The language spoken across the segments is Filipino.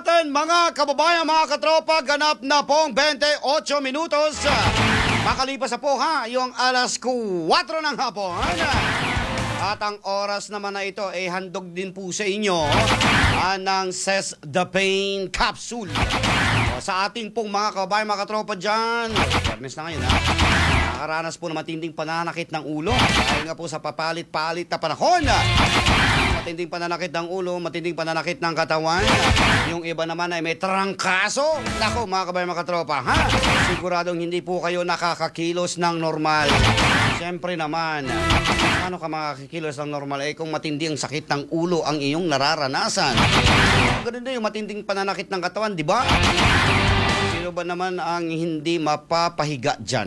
natin mga kababayan, mga katropa, ganap na pong 28 minutos. Makalipas na po yung alas 4 ng hapon. At ang oras naman na ito ay handog din po sa inyo ng Cess the Pain Capsule. Sa ating pong mga kababayan, mga katropa dyan, fairness na ngayon nakaranas po na matinding pananakit ng ulo dahil nga po sa papalit-palit na panahon. Matinding pananakit ng ulo, matinding pananakit ng katawan. Yung iba naman ay may trangkaso. Nako mga kabayan, mga katropa, siguradong hindi po kayo nakakakilos ng normal. Siyempre naman, paano ka makakikilos ng normal kung matindi ang sakit ng ulo ang iyong nararanasan? Ganun din yung matinding pananakit ng katawan, di ba? Sino ba naman ang hindi mapapahiga dyan?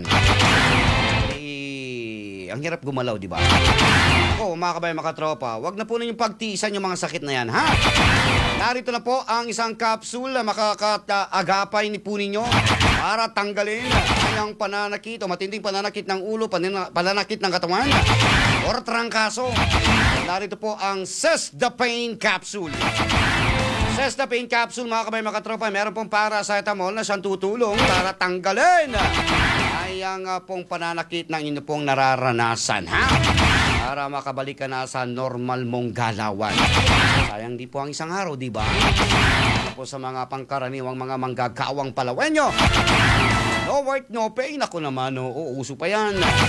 Ang hirap gumalaw, di ba? Ako, mga kabayan, mga tropa, wag na po ninyong pagtiisan yung mga sakit na yan, ha? Narito na po ang isang capsule na makakaagapay ni po ninyo para tanggalin ang pananakit o matinding pananakit ng ulo, pananakit ng katawan or trangkaso. Narito po ang Cess the Pain Capsule. Cess the Pain Capsule, mga kabayan, mga tropa, meron pong paracetamol na siyang tutulong para tanggalin ang pong pananakit ng inyo pong nararanasan, ha? Para makabalik ka na sa normal mong galawan. Sayang di po ang isang araw, di ba? Po sa mga pangkaraniwang mga manggagawang palawenyo. No work, no pay. Naku naman, uso pa yan.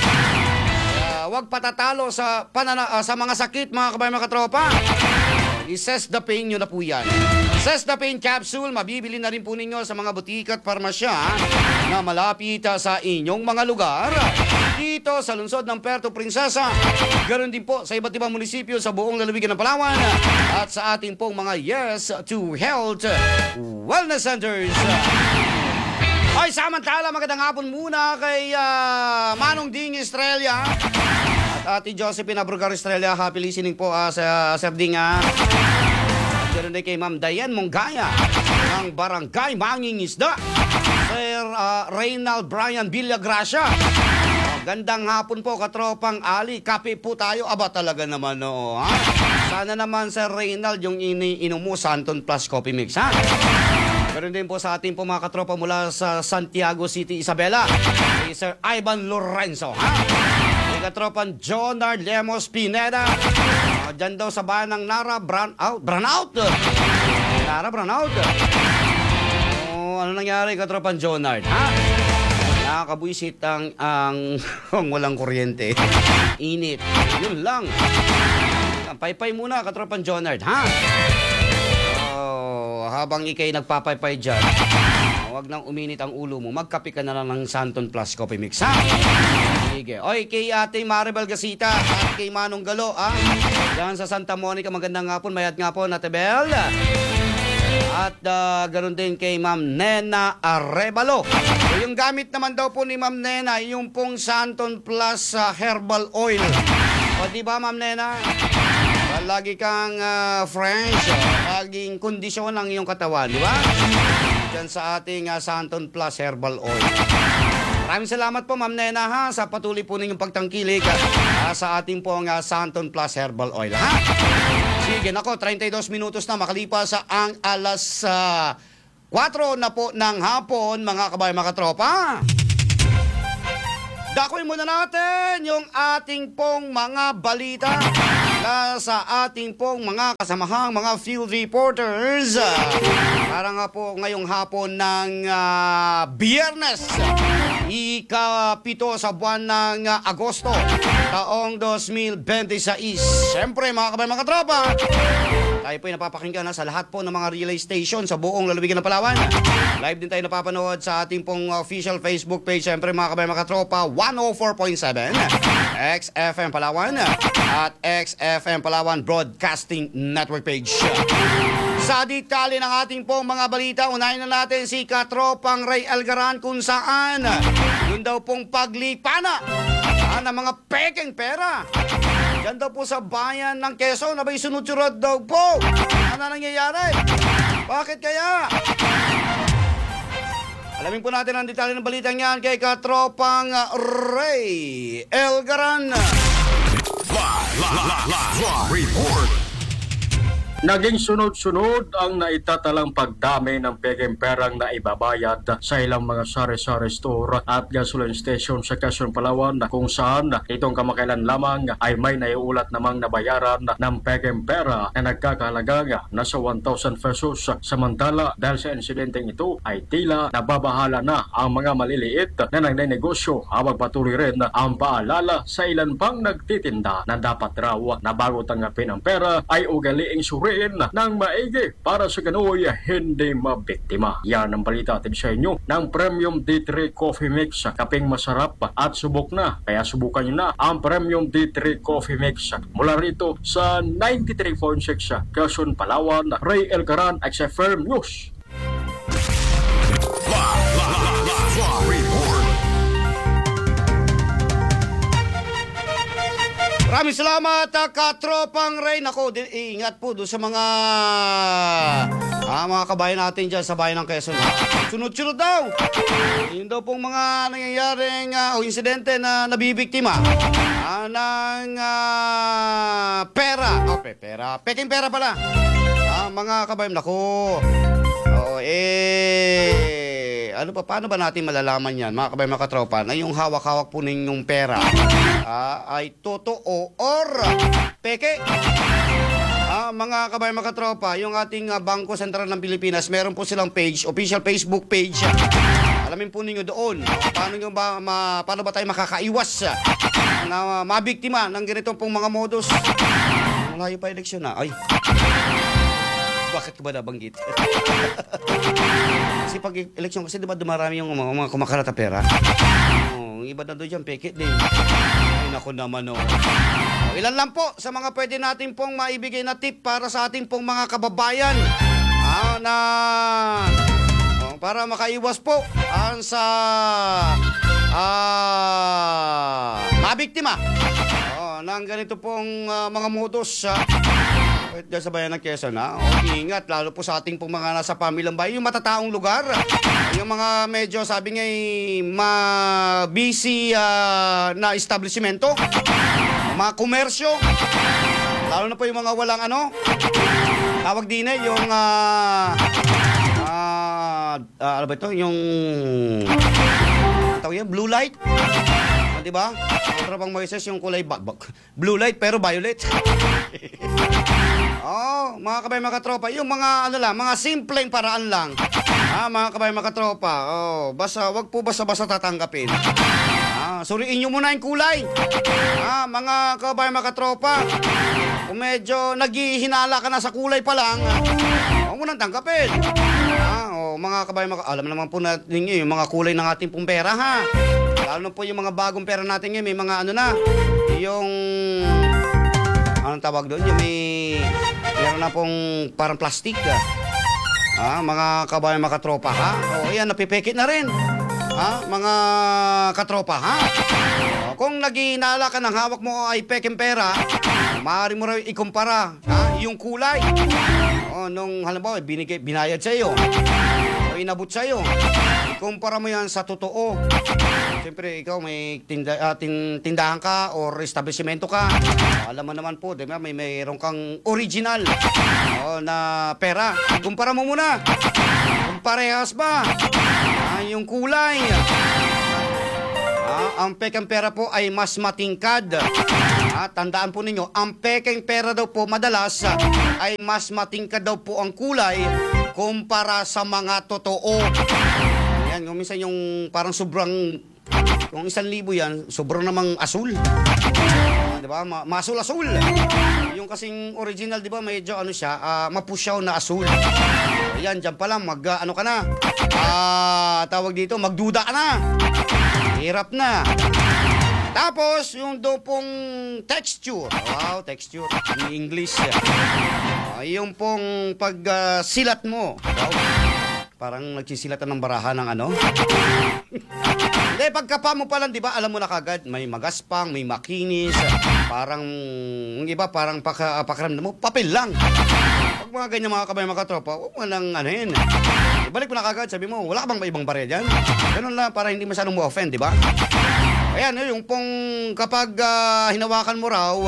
Huwag patatalo sa mga sakit, mga kabayan, mga katropa. I-Cess the Pain nyo na po yan. Cess the Pain Capsule, mabibili na rin po ninyo sa mga butika at parmasya na malapit sa inyong mga lugar. Dito sa lungsod ng Puerto Princesa, ganoon din po sa iba't ibang munisipyo sa buong lalawigan ng Palawan at sa ating pong mga Yes to Health Wellness Centers. Ay, samantala, magandang hapon muna kay Manong Ding Estrella at Ate Josephine Abrugar Estrella. Happy listening po sa Sir Ding. Ganoon din kay Ma'am Diane Monggaya ng Barangay Mangingisda. Sir Reynald Brian Villagracia. Gandang hapon po, katropang Ali. Kape po tayo. Aba talaga naman, ha? Sana naman, Sir Reynald, yung iniinom mo, Santon Plus Coffee Mix, ha? Meron din po sa ating po mga katropa mula sa Santiago City, Isabela. Si Sir Ivan Lorenzo, ha? Si katropang Jonard Lemos Pineda. Diyan daw sa bayan ng Nara, Brownout. Nara, Brownout. Ano nangyari, katropang Jonard, ha? Nakakabuisit ang walang kuryente. Init. Yun lang. Paypay muna, katropang Jonard, ha? Habang ikay nagpapaypay dyan, huwag nang uminit ang ulo mo. Magkape ka na lang ng Santon Plus Coffee Mix, ha? Sige. Oy, kay Ate Maribel Gasita at kay Manong Galo, ha? Diyan sa Santa Monica, magandang hapon. Mayat nga po, Ate Bel. At ganoon din kay Ma'am Nena Arevalo. Yung gamit naman daw po ni Ma'am Nena, yung pong Santon Plus Herbal Oil. O diba, Ma'am Nena? Lagi kang French, laging kondisyon ang iyong katawan, di ba? Diyan sa ating Santon Plus Herbal Oil. Maraming salamat po, Ma'am Nena, ha, sa patuloy po ninyong pagtangkilik sa ating pong Santon Plus Herbal Oil, ha? Sige, nako, 32 minutos na makalipas ang alas 4 na po ng hapon, mga kabayan, mga katropa. Dakuin muna natin yung ating pong mga balita sa ating pong mga kasamahang mga field reporters. Para nga po ngayong hapon ng Biyernes, ika-7 sa buwan ng Agosto, taong 2026. Siyempre, mga kabayan, mga tropa, tayo po ay napapakinggan sa lahat po ng mga relay station sa buong lalawigan ng Palawan. Live din tayo napapanood sa ating pong official Facebook page. Siyempre, mga kabayan, mga tropa, 104.7 XFM Palawan at XFM Palawan Broadcasting Network page. Sa detalye ng ating pong mga balita, unahin na natin si Katropang Ray Algaran kung saan yun daw pong paglipana ng mga pekeng pera. Yan daw po sa bayan ng Quezon, abay sunod-sunod daw po. Ano nangyayari? Bakit kaya? Alamin po natin ang detalye ng balitang yan kay Katropang Ray Elgaran. Live report. Naging sunod-sunod ang naitatalang pagdami ng peking perang na ibabayad sa ilang mga sari-sari store at gasoline station sa Quezon, Palawan, kung saan itong kamakailan lamang ay may naiulat namang nabayaran ng peking pera na nagkakahalaga na sa 1,000 pesos. Samantala, dahil sa insidenteng ito ay tila nababahala na ang mga maliliit na nagnenegosyo habang patuloy rin ang paalala sa ilan pang nagtitinda na dapat raw na bago tanggapin ang pera ay ugaliing suriin ng maigi para sa gano'y hindi mabiktima. Yan ang balita atin sa inyo ng Premium D3 Coffee Mix. Kaping masarap at subok na, kaya subukan nyo na ang Premium D3 Coffee Mix. Mula rito sa 93.6 Quezon, Palawan, Ray Elcaran, XFM News. Maraming salamat, katropang Ray. Nako, ingat po doon sa mga kabayan natin dyan sa bayan ng Quezon. Sunod-sunod daw. Yun daw pong mga nangyayaring insidente na nabibiktima ng pera. Okay, pera. Peking pera pala. Mga kabayan, nako. Paano ba natin malalaman yan, mga kabayan, mga katropa, na yung hawak-hawak po ninyong pera ay totoo or peke? Mga kabayan, mga katropa, yung ating Bangko Sentral ng Pilipinas, meron po silang page, official Facebook page. Alamin po ninyo doon, paano ba tayo makakaiwas na mabiktima ng ganitong pong mga modus. Malayo pa eleksyon na. Ay, bakit ba nabanggit? Kasi pag eleksyon kasi diba dumarami yung mga kumakarata pera. Iba na doon dyan, peke din. Ay, naku naman ilan lang po sa mga pwede natin pong maibigay na tip para sa ating pong mga kababayan para makaiwas po sa mabiktima ng ganito pong mga modus dyan sa bayan ng Quezon. Ingat, lalo po sa ating pong mga nasa pamilyang bayan, yung matataong lugar, yung mga medyo sabi nga busy na establishmento, mga komersyo, lalo na po yung mga walang tawag din yung ano ba ito, yung tawag yan, blue light, diba? Trapang Moises, yung kulay blue light pero violet. Mga kabayan, mga katropa, yung mga mga simpleng paraan lang. Mga kabayan, mga katropa, wag po basta-basta tatanggapin. Suriin nyo muna yung kulay. Mga kabayan, mga katropa, kung medyo naghihinala ka na sa kulay pa lang, huwag mo nang tanggapin. Mga kabayan, alam naman po natin yung mga kulay ng ating pong pera, lalo na po yung mga bagong pera natin ngayon, may mga yung anong tawag doon, yung meron na pong parang plastic. Mga kabayan, mga katropa, yan, napipekit na rin. Mga katropa, kung naghinala ka ng hawak mo ay peking pera, maaari mo rin ikumpara yung kulay. Nung halimbawa, binayad sa iyo o inabot sa iyo, ikumpara mo yan sa totoo. Siyempre, ikaw may tindahan ka o establishmento ka. Alam mo naman po, diba, mayroon kang original na pera. Kumpara mo muna. Kung parehas ba yung kulay. Ang pekeng pera po ay mas matingkad. Tandaan po ninyo, ang pekeng pera daw po madalas ay mas matingkad daw po ang kulay kumpara sa mga totoo. Yan, kung minsan yung parang sobrang, kung 1,000 yan, sobrang namang asul. Diba? Masul-asul. Yung kasing original, diba, medyo mapusyaw na asul. Yan, dyan pa lang, ka na. Tawag dito, magduda ka na. Hirap na. Tapos, yung doon pong texture. Wow, texture. In English. Yung pong pagsilat mo. Wow. Parang nagsisilatan ng baraha ng Hindi, pagkapa mo pa lang, di ba, alam mo na kagad, may magaspang, may makinis, parang, yung iba, parang pakiramdam mo, papel lang. Pag mga ganyan, mga kabayan, mga katropa, huwag mo lang, Ibalik mo na kagad, sabi mo, wala ka bang ibang barya dyan? Ganun lang, para hindi masyadong mo-offend, di ba? Ayan, yung pong kapag hinawakan mo raw,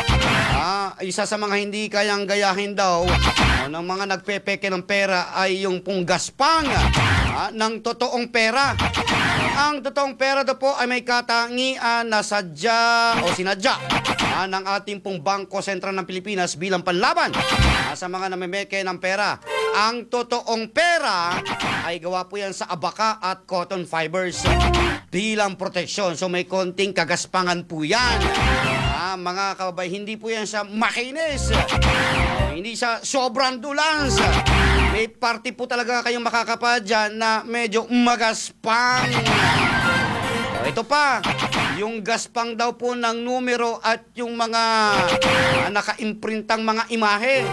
isa sa mga hindi kayang gayahin daw ng mga nagpepeke ng pera ay yung pong gaspang ng totoong pera. Ang totoong pera daw po ay may katangian na sadya o sinadya ng ating pong Bangko Sentral ng Pilipinas bilang panlaban sa mga namimeke ng pera. Ang totoong pera ay gawa po yan sa abaka at cotton fibers bilang proteksyon. So may konting kagaspangan po yan. Mga kababay, hindi po yan siya makinis. Hindi siya sobrang dulans. May party po talaga kayong makakapa dyan na medyo magaspang. Ito pa, yung gaspang daw po ng numero at yung mga naka-imprintang mga imahe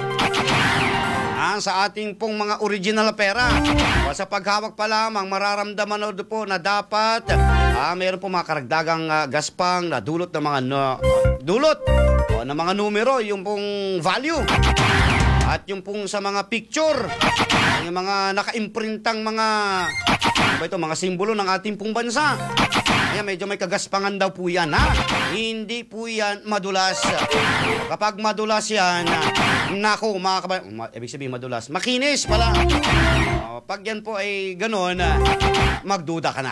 sa ating pong mga original pera. O sa paghawak pa lamang, mararamdaman na po na dapat mayroon po mga karagdagang gaspang na dulot ng mga dulot o ng mga numero, yung pong value. At yung pong sa mga picture, yung mga naka-imprintang mga simbolo ng ating pong bansa. Kaya medyo may kagaspangan daw po yan, Hindi po yan madulas. Kapag madulas yan, nako, ibig sabihin madulas, makinis pala. Pag yan po ay gano'n, magduda ka na,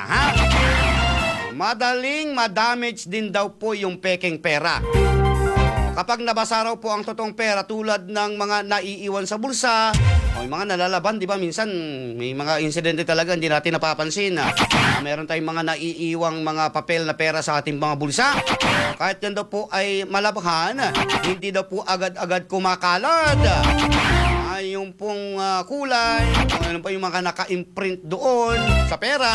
Madaling madamage din daw po yung pekeng pera. Kapag nabasa raw po ang totoong pera tulad ng mga naiiwan sa bulsa o yung mga nalalaban, di ba? Minsan may mga insidente talaga hindi natin napapansin. Meron tayong mga naiiwang mga papel na pera sa ating mga bulsa. Kahit yan daw po ay malabhan, hindi daw po agad-agad kumakalad. Yung pong kulay, ano pa yung mga naka-imprint doon sa pera.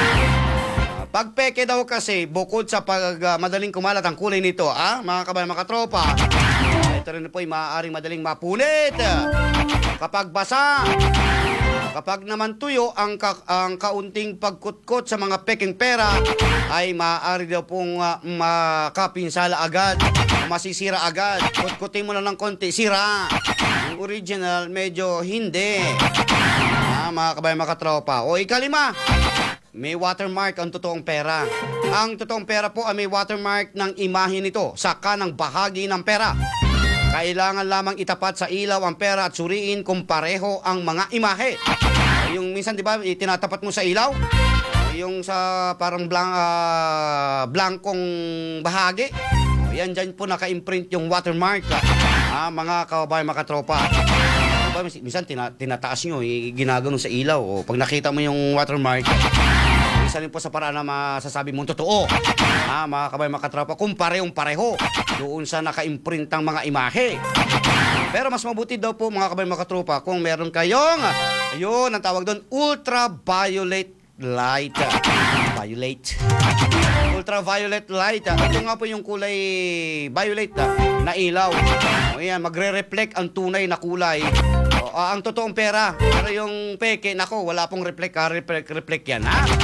Pag peke daw kasi, bukod sa madaling kumalat ang kulay nito, mga kabayan, mga katropa, ito rin po ay maaaring madaling mapunit. Kapag basa, kapag naman tuyo ang kaunting pagkutkot sa mga peking pera, ay maaari daw pong makapinsala agad, masisira agad. Kutkutin mo na ng konti, sira. Yung original, medyo hindi. Mga kabayan, mga katropa. O ikalima, may watermark ang totoong pera. Ang totoong pera po ay may watermark ng imahe nito sa kanang bahagi ng pera. Kailangan lamang itapat sa ilaw ang pera at suriin kung pareho ang mga imahe. Yung minsan, di ba, tinatapat mo sa ilaw? Yung sa parang blankong bahagi. Yan, dyan po naka-imprint yung watermark. Mga kababayan, mga katropa. Minsan tinataas nyo, ginagano sa ilaw. O pag nakita mo yung watermark, isa rin po sa paraan na masasabi mong totoo. Mga kabayan, mga katropa, kung parehong-pareho doon sa naka-imprintang mga imahe. Pero mas mabuti daw po, mga kabayan, mga katropa, kung meron kayong, ayun, ang tawag doon, ultraviolet light. Ultraviolet light. Ito nga po yung kulay violet na ilaw. Ayan, magre-reflect ang tunay na kulay. Ang totoong pera. Pero yung peke, nako, wala pong reflect yan,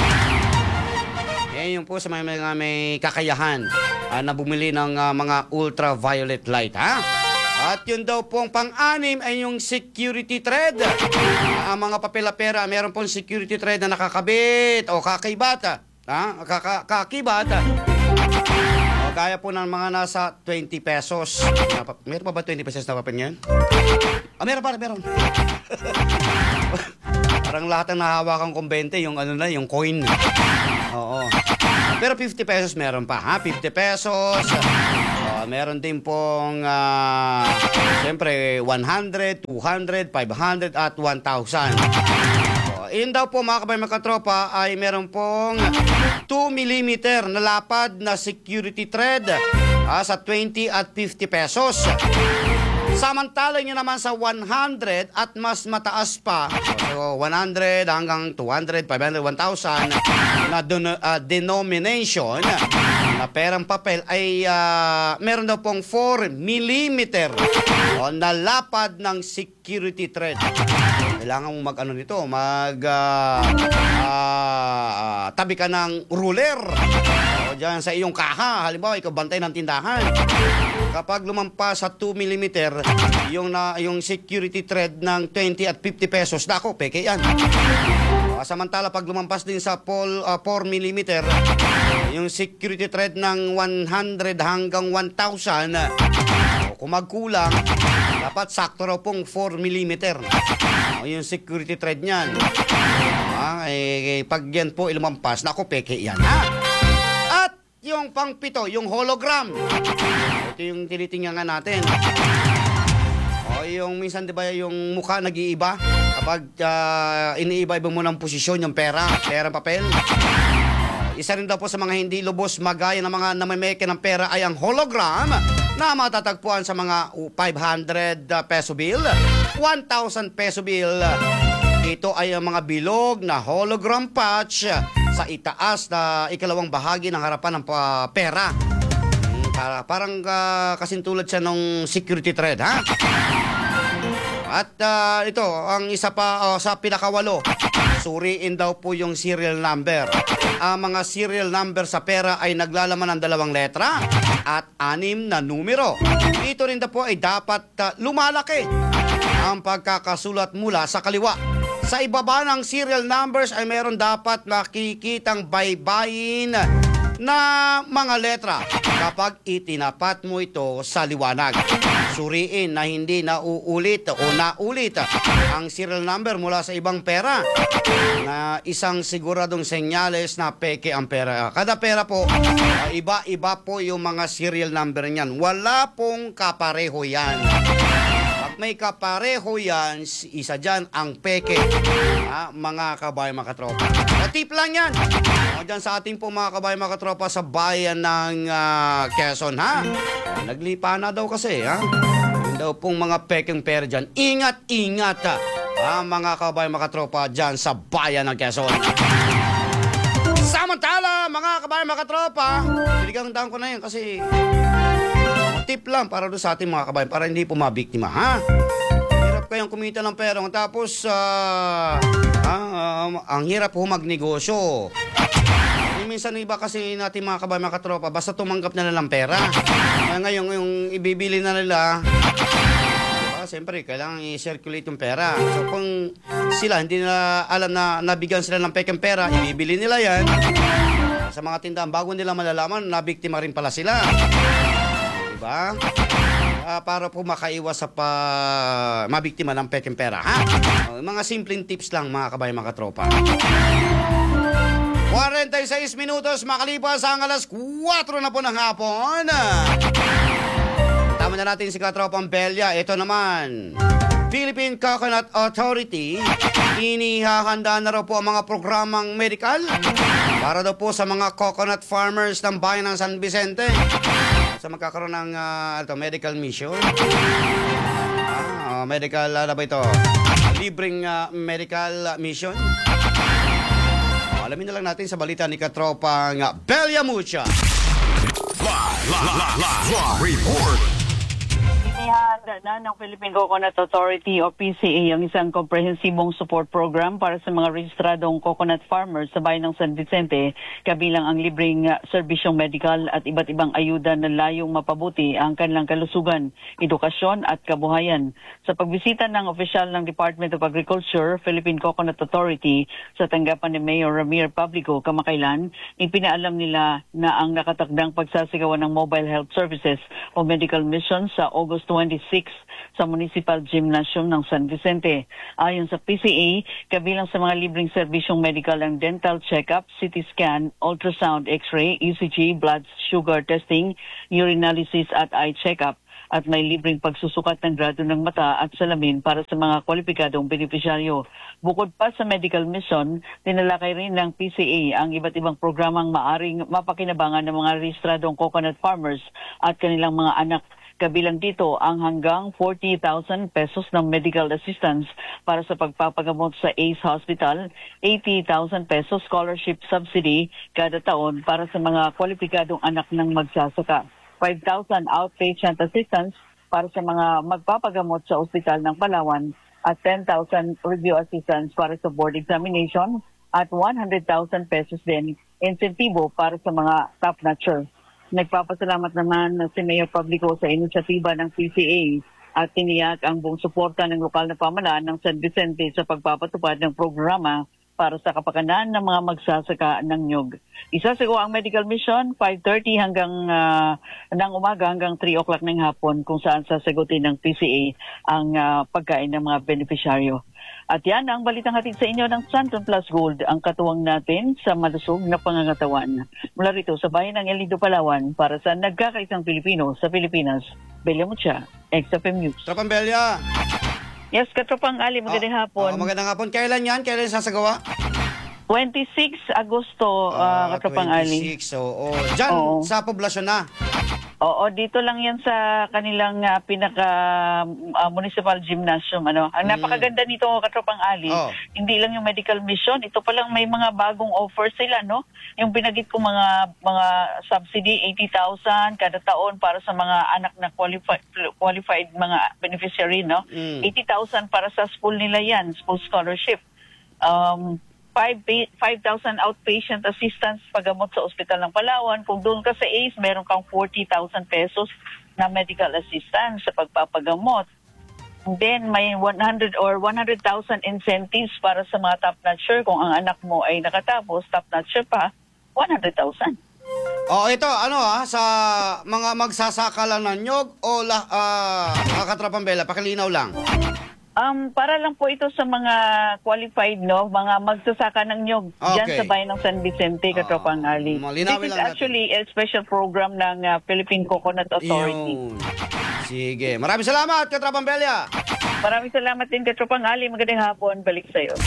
Yan yung po sa mga may kakayahan na bumili ng mga ultraviolet light, At yun daw pong pang-anim ay yung security thread. Ang mga papel na pera, meron pong security thread na nakakabit o kakibata. Kakibat. O kaya po ng mga nasa 20 pesos. Meron pa ba 20 pesos na papel yan? Meron. Parang lahat ng nahawakan kong 20, yung yung coin. Oo. Pero 50 pesos meron pa, 50 pesos. Meron din pong, siyempre, 100, 200, 500, at 1,000. Yun daw po, mga kabayan, mga katropa, ay meron pong 2 mm na lapad na security thread sa 20 at 50 pesos. Samantala nyo naman sa 100 at mas mataas pa, so 100 hanggang 200, 500, 1,000 na denomination na perang papel ay meron daw pong 4 mm na lapad ng security thread. Kailangan mo tabi ka ng ruler o dyan sa iyong kaha. Halimbawa, ikaw bantay ng tindahan. Kapag lumampas sa 2 mm, yung security thread ng 20 at 50 pesos, nako, peke yan. Samantala, pag lumampas din sa 4 mm, yung security thread ng 100 hanggang 1,000, kung magkulang, dapat sakto raw pong 4 mm. Yung security thread niyan. Pag yan po ilumampas, naku, peke yan. At yung pang-pito, yung hologram. Ito yung tinitingnan natin. Yung minsan, di ba, yung mukha nag-iiba kapag iniiba-iba mo ng posisyon yung perang papel. Isa rin daw po sa mga hindi lubos magaya ng mga namimeke ng pera ay ang hologram na matatagpuan sa mga 500 peso bill, 1,000 peso bill. Ito ay ang mga bilog na hologram patch sa itaas na ikalawang bahagi ng harapan ng pera. Parang kasintulad siya ng security thread, ha? At ito, ang isa pa sa pinakawalo, suriin daw po yung serial number. Ang mga serial number sa pera ay naglalaman ng 2 letra at 6 na numero. Dito rin daw po ay dapat lumalaki ang pagkakasulat mula sa kaliwa. Sa ibaba ng serial numbers ay meron dapat makikitang baybayin na mga letra kapag itinapat mo ito sa liwanag. Suriin na hindi nauulit o naulit ang serial number mula sa ibang pera na isang siguradong senyales na peke ang pera. Kada pera po, iba-iba po yung mga serial number niyan. Wala pong kapareho yan. Pag may kapareho yan, isa dyan ang peke. Mga kabayan, mga katropa. Tip lang yan. Dyan sa ating po mga kabayan, mga katropa sa bayan ng Quezon, ha? Naglipa na daw kasi, ha? Yung daw pong mga pekeng pera dyan. Ingat-ingat, mga kabayan, mga katropa dyan sa bayan ng Quezon. Samantala, mga kabayan, mga katropa, siligang taon ko na yun kasi tip lang para doon sa ating mga kabayan para hindi po mabiktima, ha? Hirap kayong kumita ng pera tapos ang hirap po magnegosyo. Minsan iba kasi natin mga kabayan, mga katropa, basta tumanggap na lang pera. Ngayon, yung ibibili na nila, siyempre, kailangan i-circulate yung pera. So, kung sila hindi na alam na nabigyan sila ng pekeng pera, ibibili nila yan. Sa mga tindahan, bago nila malalaman, nabiktima rin pala sila. Diba? Para po makaiwas sa mabiktima ng pekeng pera, ha? Mga simpleng tips lang, mga kabayan, mga katropa. 46 minutos makalipas ang alas 4 na po ng hapon. Tama na natin si Katropang Belia. Ito naman, Philippine Coconut Authority, inihahanda na raw po ang mga programang medical para daw po sa mga coconut farmers ng bayan ng San Vicente. Sa magkakaroon ng medical mission. Medical, ano ba ito? Libreng medical mission. Alamin na lang natin sa balita ni Katropang Belia Mucha. Live report. Inihanda na ng Philippine Coconut Authority o PCA ang isang komprehensibong support program para sa mga rehistradong coconut farmers sa bayan ng San Vicente, kabilang ang libreng serbisyong medical at iba't ibang ayuda na layong mapabuti ang kanilang kalusugan, edukasyon at kabuhayan. Sa pagbisita ng opisyal ng Department of Agriculture, Philippine Coconut Authority sa tanggapan ni Mayor Ramir Publico kamakailan, ipinaalam nila na ang nakatakdang pagsasigawan ng mobile health services o medical mission sa August 26 sa Municipal Gymnasium ng San Vicente. Ayon sa PCA, kabilang sa mga libreng serbisyong medical ang dental check-up, CT scan, ultrasound, x-ray, ECG, blood sugar testing, urinalysis at eye check-up. At may libreng pagsusukat ng grado ng mata at salamin para sa mga kwalipikadong benepisyaryo. Bukod pa sa medical mission, tinalakay rin ng PCA ang iba't ibang programang maaring mapakinabangan ng mga rehistradong coconut farmers at kanilang mga anak. Kabilang dito ang hanggang 40,000 pesos ng medical assistance para sa pagpapagamot sa ACE Hospital, 80,000 pesos scholarship subsidy kada taon para sa mga kwalipikadong anak ng magsasaka, 5,000 outpatient assistance para sa mga magpapagamot sa ospital ng Palawan at 10,000 review assistance para sa board examination at 100,000 pesos din insentibo para sa mga top-notcher. Nagpapasalamat naman si Mayor Publico sa inisyatiba ng PCA at tiniyak ang buong suporta ng lokal na pamahalaan ng San Vicente sa pagpapatupad ng programa para sa kapakanan ng mga magsasaka ng nyug. Isasagawa ang medical mission 5:30 hanggang ng umaga hanggang 3 o'clock ng hapon kung saan sasagutin ng PCA ang pagkain ng mga benepisyaryo. At yan ang balitang hatid sa inyo ng Santon Plus Gold, ang katuwang natin sa malusog na pangangatawan. Mula rito sa bayan ng El Nido, Palawan, para sa nagkakaisang Pilipino sa Pilipinas, Belia Mucha, XFM News. Tropang Belia. Yes, Katropang Ali, magandang hapon. Magandang hapon. Kailan yan? Kailan sasagawa? 26 Agosto, Katropang Ali. 26, oo. Diyan, Oo. sa poblasyon na. Oo, dito lang yan sa kanilang municipal gymnasium. Ang napakaganda nito, Katropang Ali, Oh. hindi lang yung medical mission, ito pa lang may mga bagong offer sila, no? Yung binagit ko mga subsidy, 80,000 kada taon para sa mga anak na qualified mga beneficiary, no? 80,000 para sa school nila yan, school scholarship. 5,000 outpatient assistance paggamot sa ospital ng Palawan. Kung doon ka sa ACE, meron kang 40,000 pesos na medical assistance sa pagpapagamot. And then may 100,000 incentives para sa mga top-notcher. Kung ang anak mo ay nakatapos, top-notcher pa, 100,000. Ito, sa mga magsasaka lang ng nyog o Katrapang Bella, pakilinaw lang. Para lang po ito sa mga qualified, no? Mga magsasaka ng nyog dyan Okay. sa bayan ng San Vicente, Katropang Ali. malinawin This is lang natin. actually a special program ng Philippine Coconut Authority. Yun. Sige. Maraming salamat, Katrapang Bella. Maraming salamat din, Katropang Ali. Magandang hapon. Balik sa'yo.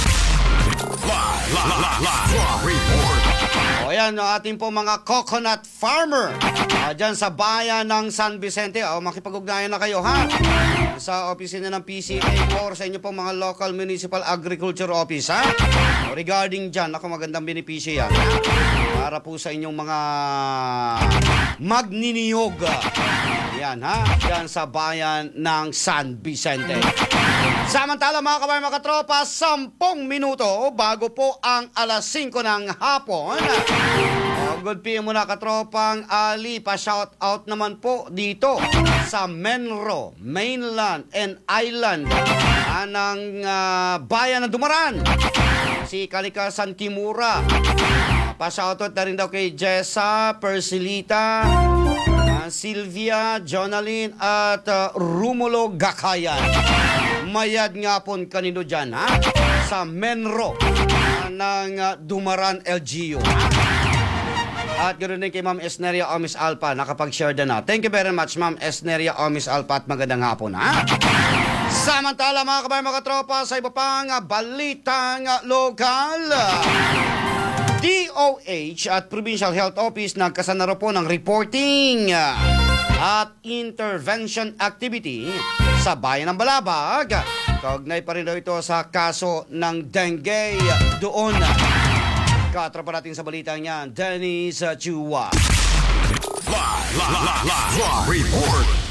Ayan, ating po mga coconut farmer dyan sa bayan ng San Vicente. Makipag-ugnayan na kayo, ha? Sa opisina ng PCA or sa inyo po mga local municipal agriculture office, ha? Regarding dyan, magandang benepisyo yan, ha? Para po sa inyong mga magniniyog. Yan, ha? Dyan sa bayan ng San Vicente. Samantala mga kabayan, mga katropa, 10 minuto bago po ang alas 5 ng hapon. Good PM muna katropang Ali, pa-shout out naman po dito sa Menro, Mainland and Island ng bayan ng Dumaran. Si Kalikasan Kimura. Pa-shout out na rin daw kay Jessa, Persilita, Sylvia, Jonaline at Rumulo Gakayan. Mayad nga po kanino dyan, ha? Sa Menro ng Dumaran, LGU. At ganoon din kay Ma'am Esneria Omis Alpa, nakapag-share na. Thank you very much, Ma'am Esneria Omis Alpa, at magandang hapon, ha? Samantala, mga kabayan, mga tropa, sa iba pang balitang lokal, DOH at Provincial Health Office nagkasana rin po ng reporting at intervention activity sa bayan ng Balabag. Kaugnay pa rin daw ito sa kaso ng dengue doon. Katropa natin sa balitang yan, Dennis Chua. Report.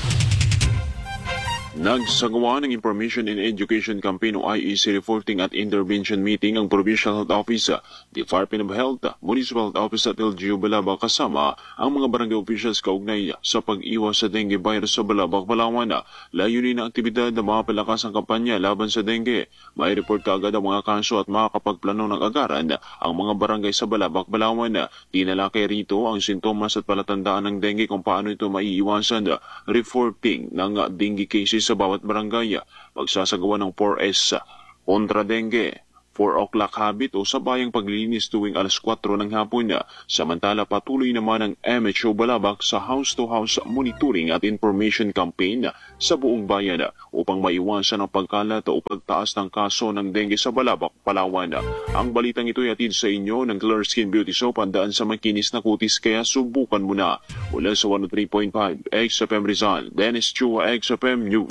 Nagsagawa ng Information and Education Campaign o IEC Reporting at Intervention Meeting ang Provincial Health Office, Department of Health, Municipal Health Office at LGU Balabag kasama ang mga barangay officials kaugnay sa pag-iwas sa dengue virus sa Balabag, Palawan. Layunin ng aktibidad na mapalakas ang kampanya laban sa dengue. May report kaagad ang mga kaso at makakapagplano ng agaran ang mga barangay sa Balabag, Palawan. Tinalakay rito ang sintomas at palatandaan ng dengue kung paano ito maiiwasan. Reporting ng dengue cases sa bawat barangay. Magsasagawa ng 4S kontra dengue, 4 o'clock habit o sabayang paglilinis tuwing alas 4 ng hapon. Samantala patuloy naman ang MHO Balabag sa house-to-house monitoring at information campaign sa buong bayan upang maiwasan ang pagkalat o pagtaas ng kaso ng dengue sa Balabag, Palawan. Ang balitang ito ay atid sa inyo ng Clear Skin Beauty Soap, handaan sa makinis na kutis, kaya subukan mo na. Mula sa 103.5 XFM Rizal, Dennis Chua, XFM News.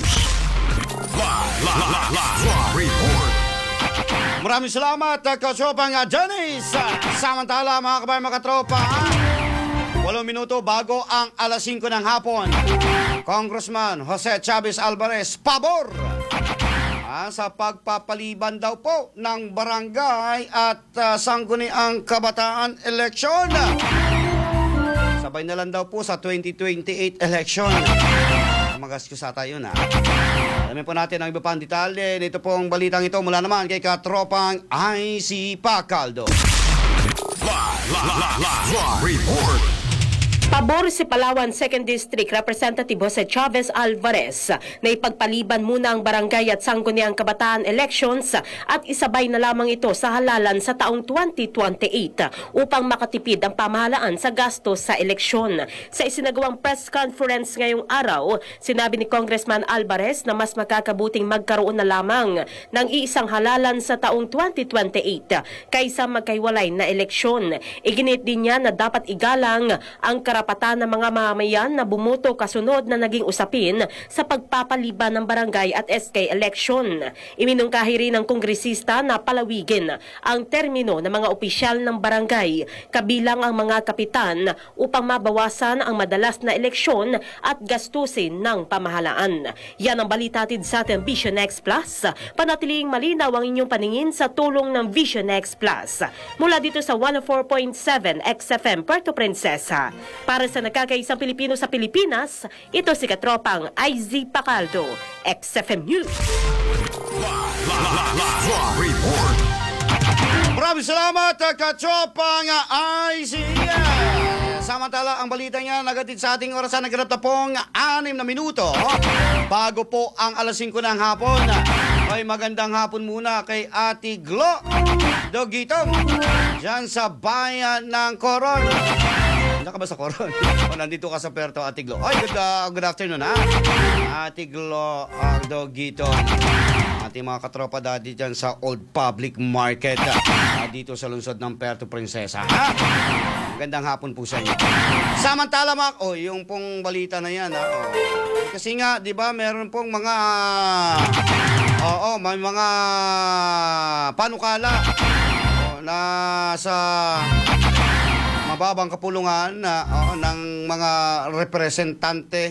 Report. Maraming salamat, katropang Dennis. Samantala, mga kabayan, mga katropa, 8 minuto bago ang alas 5 ng hapon. Congressman Jose Chavez Alvarez, pabor sa pagpapaliban daw po ng barangay at sangguniang kabataan eleksyon. Sabay na lang daw po sa 2028 election. Magastos ata yun, ha? Alamin po natin ang iba pang detalye. Dito po ang balitang ito mula naman kay katropang IC Pacaldo. Live report. Pabor si Palawan 2nd District Representative Jose Chavez Alvarez na ipagpaliban muna ang barangay at sangguniang kabataan elections at isabay na lamang ito sa halalan sa taong 2028 upang makatipid ang pamahalaan sa gastos sa eleksyon. Sa isinagawang press conference ngayong araw, sinabi ni Congressman Alvarez na mas makakabuting magkaroon na lamang ng iisang halalan sa taong 2028 kaysa magkaiwalay na eleksyon. Iginit din niya na dapat igalang ang karapatan ng mga mamamayan na bumuto kasunod na naging usapin sa pagpapaliban ng barangay at SK election. Iminungkahi rin ng kongresista na palawigin ang termino ng mga opisyal ng barangay kabilang ang mga kapitan upang mabawasan ang madalas na eleksyon at gastusin ng pamahalaan. Yan ang balita natin sa ating Vision X Plus. Panatiling malinaw ang inyong paningin sa tulong ng Vision X Plus. Mula dito sa 104.7 XFM Puerto Princesa. Para sa nagkakaisang Pilipino sa Pilipinas, ito si Katropang IZ Pacaldo, XFM News. Live report. Maraming salamat, katropang IC. Samantala, ang balita niya nagatid sa ating orasan naganap na pong 6 na minuto. Bago po ang alas 5 ng hapon, ay magandang hapon muna kay Ate Glo Dogitong dyan sa bayan ng Coron. Naka ba sa Coron? O, nandito ka sa Puerto, Ate Glo. Ay, good afternoon, ha? Ate Glo Dogitong. Ating mga katropa dati dyan sa Old Public Market dito sa lungsod ng Puerto Princesa. Ha? Magandang hapon po sa inyo. Samantala, yung pong balita na yan. Kasi nga, di ba, meron pong mga may mga panukala na sa mababang kapulungan ng mga representante.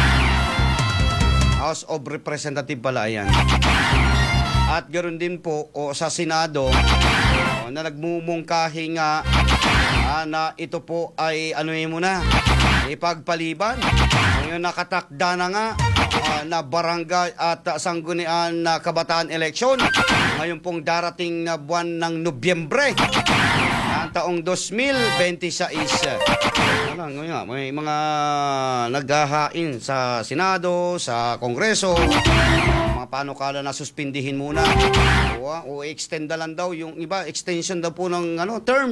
House of Representative pala yan. At ganoon din po sa Senado na nagmumungkahi nga na ito po ay ipagpaliban. Ngayon nakatakda na nga na barangay at sanggunian na kabataan eleksyon ngayon pong darating na buwan ng Nobyembre ang taong 2026. May mga naghahain sa Senado, sa Kongreso, mga panukala na suspindihin muna o extend na lang daw yung iba, extension daw po ng term.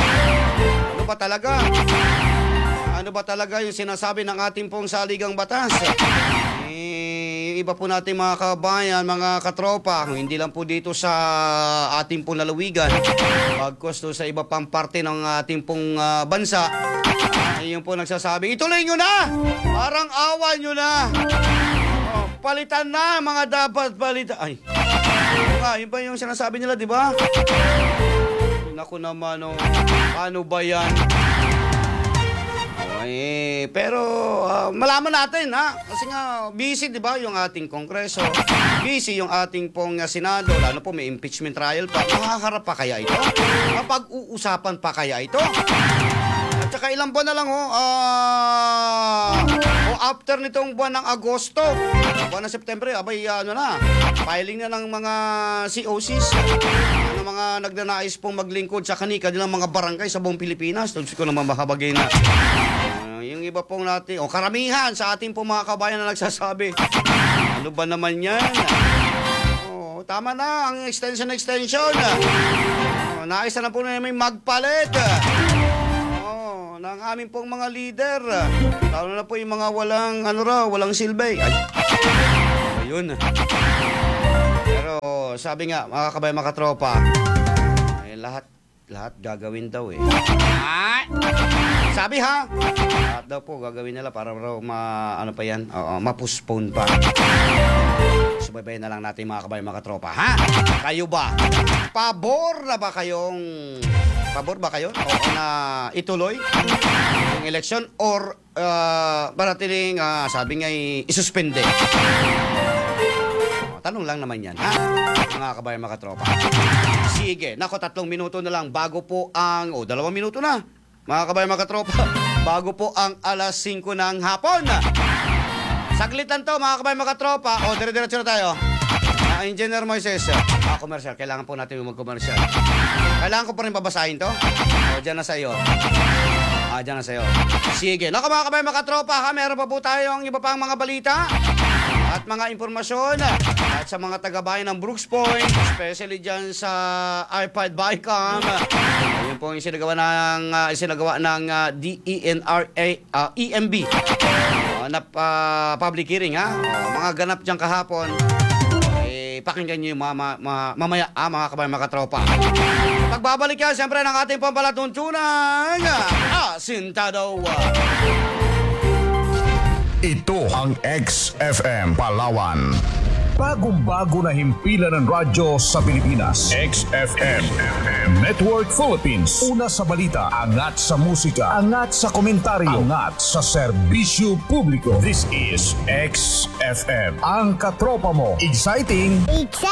Ano ba talaga yung sinasabi ng ating pong saligang batas? Iba po natin mga kabayan, mga katropa, hindi lang po dito sa ating pong lalawigan, pagkos sa iba pang parte ng ating pong bansa, yung po nagsasabi, ituloy nyo na! Parang awa nyo na! Palitan na mga dapat palitan. Ay, yun ba yung sinasabi nila, di ba? Naku naman, paano ba yan? Pero malaman natin, kasi nga busy, di ba, yung ating Kongreso, busy yung ating pong Senado, lalo po may impeachment trial pa. Makaharap pa kaya ito? Mapag-uusapan pa kaya ito? At saka ilang buwan na lang after nitong buwan ng Agosto, buwan ng September, filing na ng mga COCs, ng mga nagnanais pong maglingkod sa kanilang mga barangay sa buong Pilipinas. Tulad ko naman mahabagay na yung iba pong natin, karamihan sa ating pong mga kabayan na nagsasabi, ano ba naman yan? Tama na ang extension. Nais na po na may magpalit ng aming pong mga leader. Lalo na po yung mga walang silbi. Ayun. Pero sabi nga, mga kabayan, mga katropa, lahat gagawin daw Sabi lahat daw po gagawin nila para ma-postpone pa. Subaybayin na lang natin mga kabayan, mga katropa. Kayo ba? Pabor ba kayo na ituloy yung election or paratiling sabi nga isuspende? Tanong lang naman yan, mga kabayan, mga katropa. Sige, 3 minuto na lang bago po ang 2 minuto na, mga kabayan, mga katropa, bago po ang alas 5 ng hapon. Saglit lang to mga kabayan, mga tropa. O, dire-diretso na tayo. Engineer Moises, commercial. Kailangan po natin yung mag-commercial. Kailangan ko pa rin babasahin to. O, dyan na sa iyo. Dyan na sa iyo. Sige. Naku mga kabayan, mga tropa, ha? Meron pa po tayong iba pang mga balita at mga impormasyon at sa mga taga-bayan ng Brooks Point, especially dyan sa iPad Bicam. Yun po yung sinagawa ng EMB na public hearing, ha? Mga ganap dyan kahapon. Pakinggan nyo yung mamaya, mga kabayan, mga tropa. Pagbabalik yan, siyempre, ng ating pampalatuntunan, Asintado. Ito ang XFM Palawan. Bagong-bago na himpilan ng radyo sa Pilipinas. XFM Network Philippines. Una sa balita, angat sa musika, angat sa komentaryo, angat sa serbisyo publiko. This is XFM. Ang katropa mo. Exciting.